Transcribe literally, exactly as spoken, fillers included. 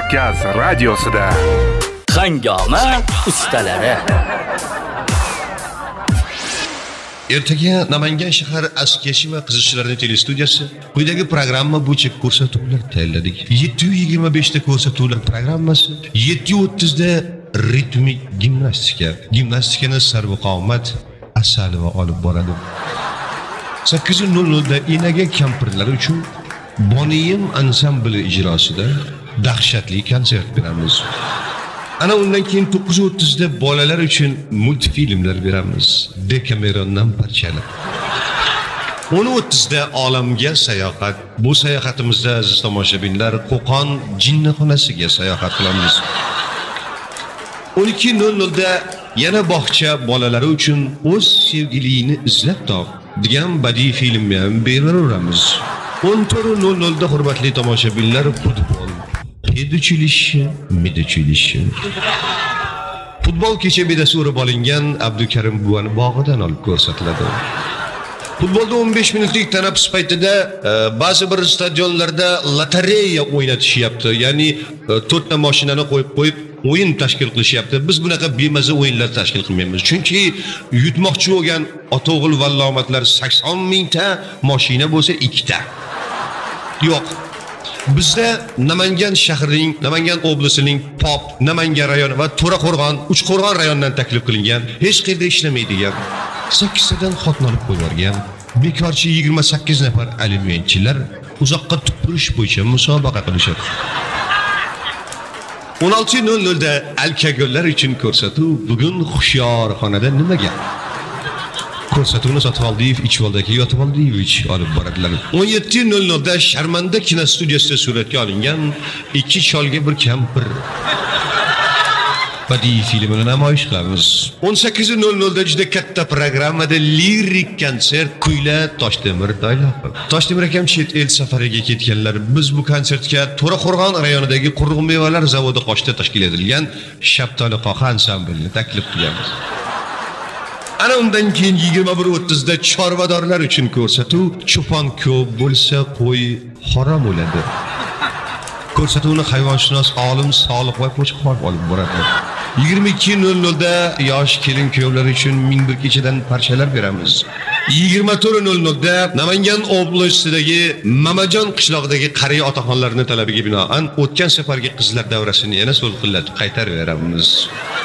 Kavkaz radiosida Hangoma ustalari. Ertaga Namangan shahar Askiyashi va Qizilchilarni telestudiyasi quyidagi programma bo'yicha ko'rsatuvlar tayyorladik. yetti yuz yigirma besh ta ko'rsatuvlar programmasi, yetti yuz o'ttiz da ritmik gimnastika. Gimnastikani Sarvqomat Asalova olib boradi. sakkiz nol nol da Inaga kampirlar uchun Boniyim ansambli ijrosida dahshatli konsert beramiz. Ana undan keyin to'qqiz yuz o'ttiz da bolalar uchun multfilmlar beramiz. Dekamerondan parchalar. o'n o'ttiz da olamga sayohat. Bu sayohatimizda aziz tomoshabinlar Qo'qon jinnixonasiga sayohat qilamiz. o'n ikki nol nol da yana bog'cha bolalari uchun o'z sevgilini izlab top degan badiiy filmni ham beraveramiz. o'n to'rt nol nol da hurmatli tomoshabinlar futbol Educhilishi, miduchilishi. Futbol kecha bedasi urib olingan Abdukarim buvani bog'idan olib ko'rsatiladi. Futbolda o'n besh minutlik tanaffus paytida e, ba'zi bir stadionlarda lotereya o'ynatishyapti. Ya'ni e, to'rtta mashinani qo'yib qo'yib o'yin tashkil qilishyapti. Biz bunaqa bemaza o'yinlar tashkil qilmaymiz. Chunki yutmoqchi bo'lgan ota-o'g'il vallomatlar sakson mingta mashina bo'lsa ikkita. Yo'q. Bizda Namangan shahrining, Namangan oblasining Pop, Namangan rayoni va To'raqo'rg'on, Uchqo'rg'on rayonidan taklif qilingan, hech qayerda ishlamaydigan, sakkiz tadan xotni olib qo'yilgan, bekorchi yigirma sakkiz nafar alimentchilar uzoqqa tupurish bo'yicha musobaqa qilishadi. o'n olti nol nol da alkagollar uchun ko'rsatuv bugun Xushyorxonada nimaga? Ko'rsatuvni Sotvoldiyev Ichvoldagi Yotvoldiyevich olib boradilar. o'n yetti nol nol da Sharmanda kinostudiyasida suratga olingan ikki cholga bir kampir badiiy filmini namoyish qilamiz. o'n sakkiz nol nol da juda katta programmada lirik konsert Kuyla Toshtemir Doylapov. Toshtemir akam chet el safariga ketganlar. Biz bu konsertga To'raqo'rg'on rayonidagi quruq mevalar zavodi qoshida tashkil etilgan Shaptoli qo'qa ansamblini taklif qilamiz. Ana undan keyin yigirma bir o'ttiz da chorvadorlar uchun ko'rsatuv cho'pon ko'p bo'lsa qo'y harom bo'ladi. Ko'rsatuvni hayvonshunos olim Soliq va Qo'chqorov olib boradi. yigirma ikki nol nol da yosh kelin kuyovlar uchun ming bir kechadan parchalar beramiz. yigirma to'rt nol nol da Namangan oblasidagi Mamajon qishlog'idagi qariya otaxonlarning talabiga binoan o'tgan safargi qizlar davrasini yana so'lqillatib qaytarib beramiz.